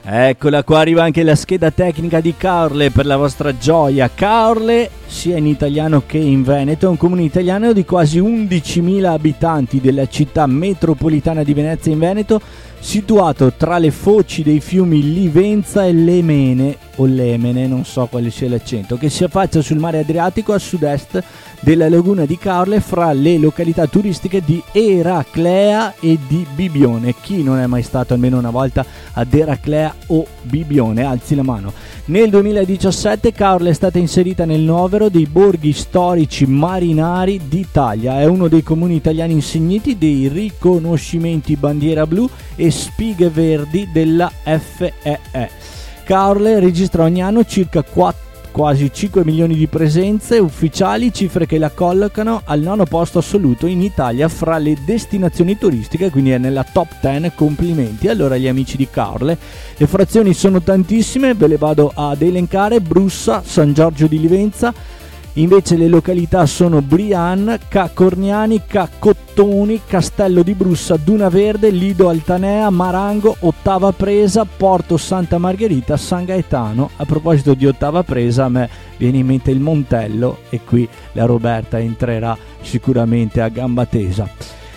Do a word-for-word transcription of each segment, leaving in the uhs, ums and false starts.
Eccola qua, arriva anche la scheda tecnica di Caorle per la vostra gioia. Caorle, sia in italiano che in veneto, è un comune italiano di quasi undicimila abitanti della città metropolitana di Venezia in Veneto, situato tra le foci dei fiumi Livenza e Lemene, o Lemene, non so quale sia l'accento, che si affaccia sul mare Adriatico a sud-est della laguna di Caorle, fra le località turistiche di Eraclea e di Bibione. Chi non è mai stato almeno una volta ad Eraclea o Bibione, alzi la mano. Nel duemiladiciassette Caorle è stata inserita nel novero dei borghi storici marinari d'Italia. È uno dei comuni italiani insigniti dei riconoscimenti bandiera blu e spighe verdi della F E E. Caorle registra ogni anno circa quattro quasi cinque milioni di presenze ufficiali, cifre che la collocano al nono posto assoluto in Italia fra le destinazioni turistiche, quindi è nella top dieci. Complimenti allora agli amici di Caorle. Le frazioni sono tantissime, ve le vado ad elencare: Brussa, San Giorgio di Livenza. Invece le località sono Brian, Ca Corniani, Ca Cottoni, Castello di Brussa, Duna Verde, Lido Altanea, Marango, Ottava Presa, Porto Santa Margherita, San Gaetano. A proposito di Ottava Presa, a me viene in mente il Montello e qui la Roberta entrerà sicuramente a gamba tesa.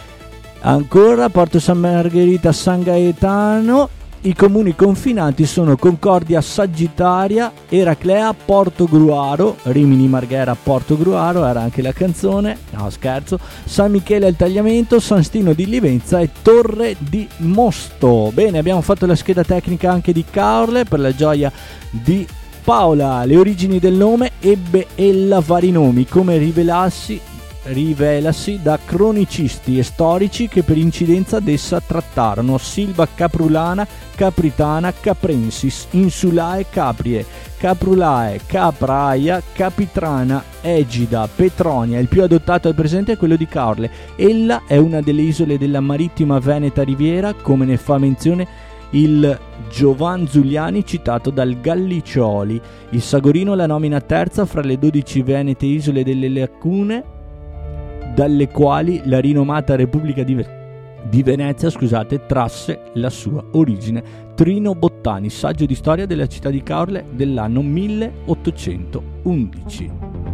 Ancora Porto San Margherita, San Gaetano. I comuni confinanti sono Concordia Sagittaria, Eraclea, Porto Gruaro, Rimini Marghera, Porto Gruaro, era anche la canzone, no scherzo, San Michele al Tagliamento, San Stino di Livenza e Torre di Mosto. Bene, abbiamo fatto la scheda tecnica anche di Caorle per la gioia di Paola. Le origini del nome: ebbe ella vari nomi, come rivelarsi rivelasi da cronicisti e storici che per incidenza d'essa trattarono: Silva Caprulana, Capritana, Caprensis, Insulae Caprie, Caprulae, Capraia, Capitrana, Egida, Petronia. Il più adottato al presente è quello di Caorle. Ella è una delle isole della marittima Veneta Riviera, come ne fa menzione il Giovan Zuliani citato dal Gallicioli. Il Sagorino la nomina terza fra le dodici venete isole delle lacune, dalle quali la rinomata Repubblica di, Ve- di Venezia scusate, trasse la sua origine. Trino Bottani, saggio di storia della città di Caorle dell'anno milleottocentoundici.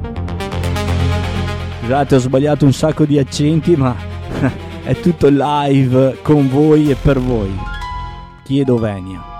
Scusate, ho sbagliato un sacco di accenti, ma è tutto live con voi e per voi. Chiedo venia.